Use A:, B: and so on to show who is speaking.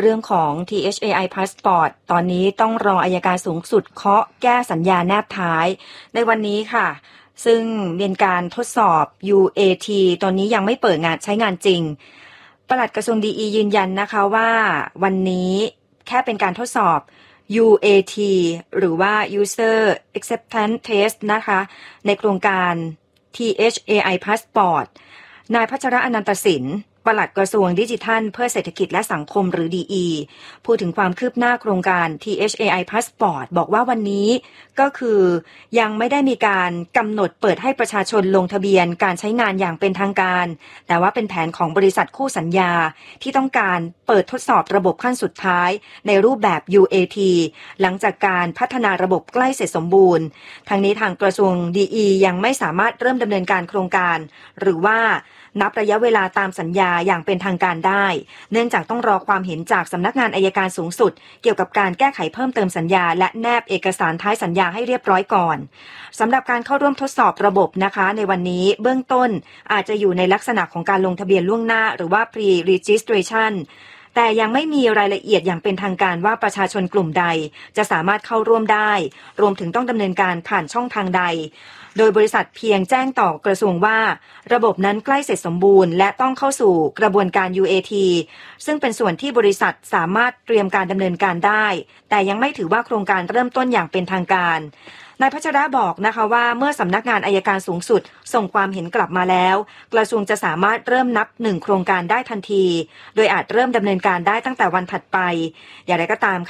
A: เรื่องของ THAI Passport ตอนนี้ต้องรออัยการสูงสุดเคาะแก้สัญญาแนบท้ายในวันนี้ค่ะซึ่งเป็นการทดสอบ UAT ตอนนี้ยังไม่เปิดงานใช้งานจริงปลัดกระทรวงดียืนยันนะคะว่าวันนี้แค่เป็นการทดสอบ UAT หรือว่า User Acceptance Test นะคะในโครงการ THAI Passport นายพัชระอนันตสินปลัดกระทรวงดิจิทัลเพื่อเศรษฐกิจและสังคมหรือ DE พูดถึงความคืบหน้าโครงการ THAI Passport บอกว่าวันนี้ก็คือยังไม่ได้มีการกำหนดเปิดให้ประชาชนลงทะเบียนการใช้งานอย่างเป็นทางการแต่ว่าเป็นแผนของบริษัทคู่สัญญาที่ต้องการเปิดทดสอบระบบขั้นสุดท้ายในรูปแบบ UAT หลังจากการพัฒนาระบบใกล้เสร็จสมบูรณ์ทางนี้ทางกระทรวง DE ยังไม่สามารถเริ่มดำเนินการโครงการหรือว่านับระยะเวลาตามสัญญาอย่างเป็นทางการได้เนื่องจากต้องรอความเห็นจากสำนักงานอัยการสูงสุดเกี่ยวกับการแก้ไขเพิ่มเติมสัญญาและแนบเอกสารท้ายสัญญาให้เรียบร้อยก่อนสำหรับการเข้าร่วมทดสอบระบบนะคะในวันนี้เบื้องต้นอาจจะอยู่ในลักษณะของการลงทะเบียนล่วงหน้าหรือว่า pre-registration แต่ยังไม่มีรายละเอียดอย่างเป็นทางการว่าประชาชนกลุ่มใดจะสามารถเข้าร่วมได้รวมถึงต้องดำเนินการผ่านช่องทางใดโดยบริษัทเพียงแจ้งต่อกระทรวงว่าระบบนั้นใกล้เสร็จสมบูรณ์และต้องเข้าสู่กระบวนการ UAT ซึ่งเป็นส่วนที่บริษัทสามารถเตรียมการดำเนินการได้แต่ยังไม่ถือว่าโครงการเริ่มต้นอย่างเป็นทางการนายพัชระบอกนะคะว่าเมื่อสำนักงานอัยการสูงสุดส่งความเห็นกลับมาแล้วกระทรวงจะสามารถเริ่มนับ1โครงการได้ทันทีโดยอาจเริ่มดำเนินการได้ตั้งแต่วันถัดไปอย่างไรก็ตาม